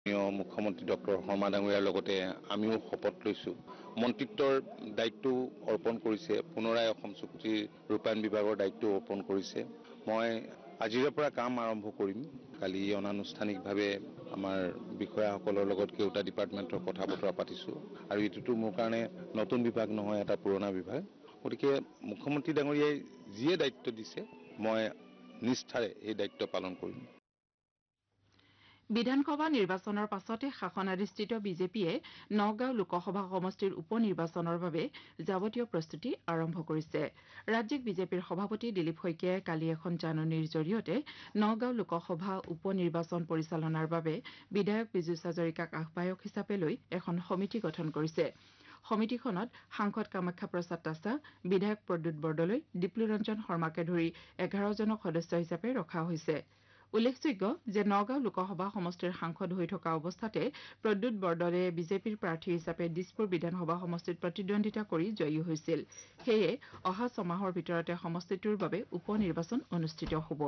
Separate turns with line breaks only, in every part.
মুখ্যমন্ত্ৰী ডক্টৰ শৰ্মা ডাঙৰীয়াৰ লগতে আমিও শপত লৈছোঁ। মন্ত্ৰিত্বৰ দায়িত্বও অৰ্পণ কৰিছে, পুনৰাই অসম চুক্তি ৰূপায়ণ বিভাগৰ দায়িত্ব অৰ্পণ কৰিছে। মই আজিৰে পৰা কাম আৰম্ভ কৰিম। কালি অনানুষ্ঠানিকভাৱে আমাৰ বিষয়াসকলৰ লগত কেওটা ডিপাৰ্টমেণ্টৰ কথা বতৰা পাতিছোঁ আৰু এইটোতো মোৰ কাৰণে নতুন বিভাগ নহয়, এটা পুৰণা বিভাগ। গতিকে মুখ্যমন্ত্ৰী ডাঙৰীয়াই যিয়ে দায়িত্ব দিছে মই নিষ্ঠাৰে এই দায়িত্ব পালন কৰিম।
বিধানসভা নিৰ্বাচনৰ পাছতে শাসনাধিষ্ঠিত বিজেপিয়ে নগাঁও লোকসভা সমষ্টিৰ উপ নিৰ্বাচনৰ বাবে যাৱতীয় প্ৰস্তুতি আৰম্ভ কৰিছে। ৰাজ্যিক বিজেপিৰ সভাপতি দিলীপ শইকীয়াই কালি এখন জাননীৰ জৰিয়তে নগাঁও লোকসভা উপ নিৰ্বাচন পৰিচালনাৰ বাবে বিধায়ক পীযুষ হাজৰিকাক আহ্বায়ক হিচাপে লৈ এখন সমিতি গঠন কৰিছে। সমিতিখনত সাংসদ কামাখ্যা প্ৰসাদ তাছা, বিধায়ক প্ৰদ্যুৎ বৰদলৈ, ডিপ্লুৰঞ্জন শৰ্মাকে ধৰি 11জনক সদস্য হিচাপে ৰখা হৈছে। উল্লেখযোগ্য যে নগাঁও লোকসভা সমষ্টিৰ সাংসদ হৈ থকা অৱস্থাতে প্ৰদ্যুৎ বৰদলৈয়ে বিজেপিৰ প্ৰাৰ্থী হিচাপে দিছপুৰ বিধানসভা সমষ্টিত প্ৰতিদ্বন্দ্বিতা কৰি জয়ী হৈছিল। সেয়ে অহা ছমাহৰ ভিতৰতে সমষ্টিটোৰ বাবে উপ নিৰ্বাচন অনুষ্ঠিত হ'ব।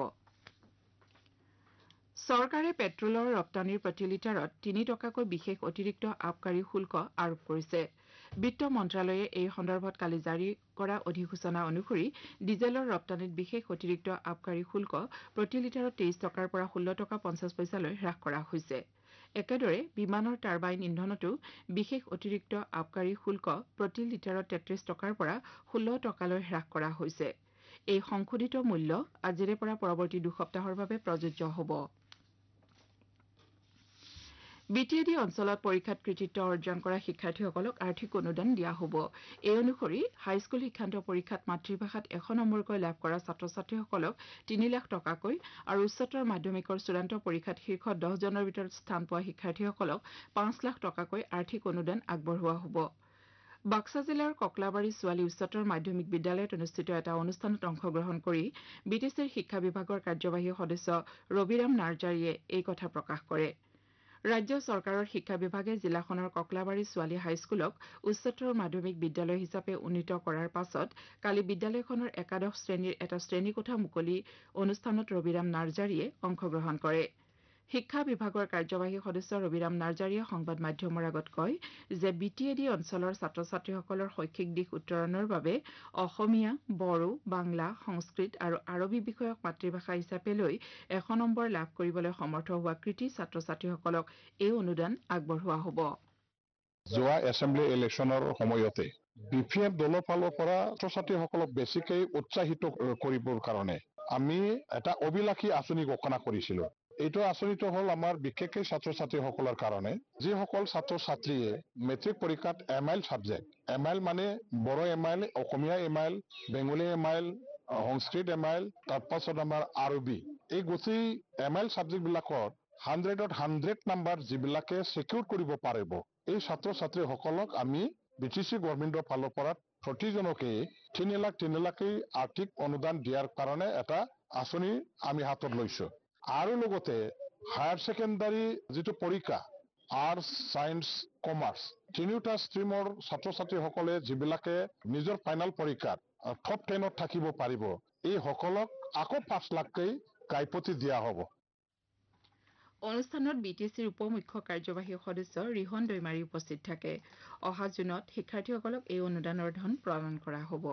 চৰকাৰে পেট্ৰলৰ ৰপ্তানিৰ প্ৰতি লিটাৰত 3 টকাকৈ বিশেষ অতিৰিক্ত আবকাৰী শুল্ক আৰোপ কৰিছে। বিত্ত মন্ত্ৰালয়ে এই সন্দৰ্ভত কালি জাৰি কৰা অধিসূচনা অনুসৰি ডিজেলৰ ৰপ্তানিত বিশেষ অতিৰিক্ত আবকাৰী শুল্ক প্ৰতি লিটাৰত 23 টকাৰ পৰা 16 টকা 50 পইচালৈ হ্ৰাস কৰা হৈছে। একেদৰে বিমানৰ টাৰ্বাইন ইন্ধনতো বিশেষ অতিৰিক্ত আবকাৰী শুল্ক প্ৰতি লিটাৰত 33 টকাৰ পৰা 16 টকালৈ হ্ৰাস কৰা হৈছে। এই সংশোধিত মূল্য আজিৰে পৰা পৰৱৰ্তী দুসপ্তাহৰ বাবে প্ৰযোজ্য হ'ব। বিটিএডি অঞ্চলত পৰীক্ষাত কৃতিত্ব অৰ্জন কৰা শিক্ষাৰ্থীসকলক আৰ্থিক অনুদান দিয়া হ'ব। এই অনুসৰি হাইস্কুল শিক্ষান্ত পৰীক্ষাত মাতৃভাষাত 100 নম্বৰকৈ লাভ কৰা ছাত্ৰ ছাত্ৰীসকলক 3 লাখ টকাকৈ আৰু উচ্চতৰ মাধ্যমিকৰ চূড়ান্ত পৰীক্ষাত শীৰ্ষ 10 জনৰ ভিতৰত স্থান পোৱা শিক্ষাৰ্থীসকলক 5 লাখ টকাকৈ আৰ্থিক অনুদান আগবঢ়োৱা হ'ব। বাক্সা জিলাৰ ককলাবাৰী ছোৱালী উচ্চতৰ মাধ্যমিক বিদ্যালয়ত অনুষ্ঠিত এটা অনুষ্ঠানত অংশগ্ৰহণ কৰি বিটিচিৰ শিক্ষা বিভাগৰ কাৰ্যবাহী সদস্য ৰবিৰাম নাৰ্জাৰীয়ে এই কথা প্ৰকাশ কৰে। ৰাজ্য চৰকাৰৰ শিক্ষা বিভাগে জিলাখনৰ ককলাবাৰী ছোৱালী হাইস্কুলক উচ্চতৰ মাধ্যমিক বিদ্যালয় হিচাপে উন্নীত কৰাৰ পাছত কালি বিদ্যালয়খনৰ একাদশ শ্ৰেণীৰ এটা শ্ৰেণীকোঠা মুকলি অনুষ্ঠানত ৰবিৰাম নাৰ্জাৰীয়ে অংশগ্ৰহণ কৰে। শিক্ষা বিভাগৰ কাৰ্যবাহী সদস্য ৰবিৰাম নাৰ্জাৰীয়ে সংবাদ মাধ্যমৰ আগত কয় যে বিটিএডি অঞ্চলৰ ছাত্ৰ ছাত্ৰীসকলৰ শৈক্ষিক দিশ উত্তৰণৰ বাবে অসমীয়া, বড়ো, বাংলা, সংস্কৃত আৰু আৰবী বিষয়ক মাতৃভাষা হিচাপে লৈ 100 নম্বৰ লাভ কৰিবলৈ সমৰ্থ হোৱা কৃতি ছাত্ৰ ছাত্ৰীসকলক এই অনুদান আগবঢ়োৱা হ'ব।
যোৱা এছেম্বলি ইলেকশ্যনৰ সময়তে বিপিএফ দলৰ ফালৰ পৰা ছাত্ৰ ছাত্ৰীসকলক বেছিকৈ উৎসাহিত কৰিবৰ কাৰণে আমি এটা অভিলাষী আঁচনি ঘোষণা কৰিছিলোঁ। এইটো আঁচনিটো হ'ল আমাৰ বিশেষকৈ ছাত্ৰ ছাত্ৰীসকলৰ কাৰণে, যিসকল ছাত্ৰ ছাত্ৰীয়ে মেট্ৰিক পৰীক্ষাত এমআইল ছাবজেক্ট, এমআইল মানে বড়ো এমআইল, অসমীয়া এমআইল, বেংগলী এমআইল, সংস্কৃত এমআইল, তাৰপাছত আমাৰ আৰবী, এই গোটেই এমআইল ছাবজেক্টবিলাকত 100ত 100 নাম্বাৰ যিবিলাকে ছিকিউৰ কৰিব পাৰিব, এই ছাত্ৰ ছাত্ৰীসকলক আমি বিটিচি গভৰ্ণমেণ্টৰ ফালৰ পৰা প্ৰতিজনকে 3 লাখকৈ আৰ্থিক অনুদান দিয়াৰ কাৰণে এটা আঁচনি আমি হাতত লৈছোঁ। আৰু লগতে হায়াৰ ছেকেণ্ডাৰী যিটো পৰীক্ষা আৰ্টছ, ছায়েন্স, কমাৰ্চ তিনিওটা ষ্ট্ৰীমৰ ছাত্ৰ ছাত্ৰীসকলে যিবিলাকে নিজৰ ফাইনেল পৰীক্ষাত টপ 10ত থাকিব পাৰিব, এই সকলক আকৌ 5 লাখকৈ গাইপতি দিয়া হ'ব।
অনুষ্ঠানত বিটিচিৰ উপ মুখ্য কাৰ্যবাহী সদস্য ৰিহন দৈমাৰী উপস্থিত থাকে। অহা জুনত শিক্ষাৰ্থীসকলক এই অনুদানৰ ধন প্ৰদান কৰা হ'ব।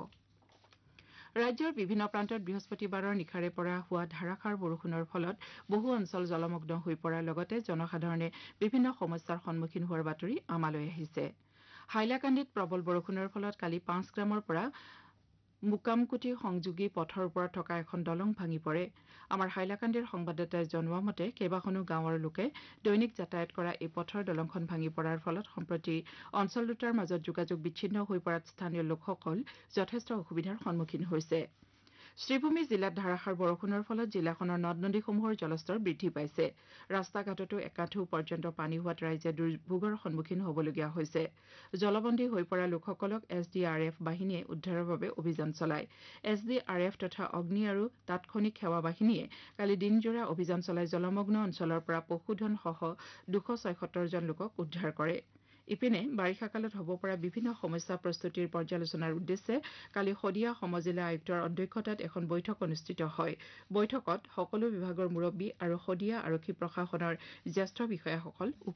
ৰাজ্যৰ বিভিন্ন প্ৰান্তত বৃহস্পতিবাৰৰ নিশাৰে পৰা হোৱা ধাৰাসাৰ বৰষুণৰ ফলত বহু অঞ্চল জলমগ্ন হৈ পৰাৰ লগতে জনসাধাৰণে বিভিন্ন সমস্যাৰ সন্মুখীন হোৱাৰ বাতৰি আমালৈ আহিছে। হাইলাকান্দিত প্ৰবল বৰষুণৰ ফলত কালি 5 গ্ৰামৰ পৰা মুকামকুটি সংযোগী পথৰ ওপৰত থকা এখন দলং ভাঙি পৰে। আমাৰ হাইলাকান্দিৰ সংবাদদাতাই জনোৱা মতে কেইবাখনো গাঁৱৰ লোকে দৈনিক যাতায়াত কৰা এই পথৰ দলংখন ভাঙি পৰাৰ ফলত সম্প্ৰতি অঞ্চল দুটাৰ মাজত যোগাযোগ বিচ্ছিন্ন হৈ পৰাত স্থানীয় লোকসকল যথেষ্ট অসুবিধাৰ সন্মুখীন হৈছে। শ্ৰীভূমি জিলাত ধাৰাসাৰ বৰষুণৰ ফলত জিলাখনৰ নদ নদীসমূহৰ জলস্তৰ বৃদ্ধি পাইছে। ৰাস্তা ঘাটতো একাঠু পৰ্যন্ত পানী হোৱাত ৰাইজে দুৰ্ভোগৰ সন্মুখীন হ'বলগীয়া হৈছে। জলবন্দী হৈ পৰা লোকসকলক SDRF বাহিনীয়ে উদ্ধাৰৰ বাবে অভিযান চলায়। SDRF তথা অগ্নি আৰু তাৎক্ষণিক সেৱা বাহিনীয়ে কালি দিনজোৰা অভিযান চলাই জলমগ্ন অঞ্চলৰ পৰা পশুধনসহ 276 জন লোকক উদ্ধাৰ কৰে। ইপিনে বাৰিষা কালত হ'ব পৰা বিভিন্ন সমস্যা প্ৰস্তুতিৰ পৰ্যালোচনাৰ উদ্দেশ্যে কালি শদিয়া সমজিলা আয়ুক্তৰ অধ্যক্ষতাত এখন বৈঠক অনুষ্ঠিত হয়। বৈঠকত সকলো বিভাগৰ মুৰব্বী আৰু শদিয়া আৰক্ষী প্ৰশাসনৰ জ্যেষ্ঠ বিষয়াসকল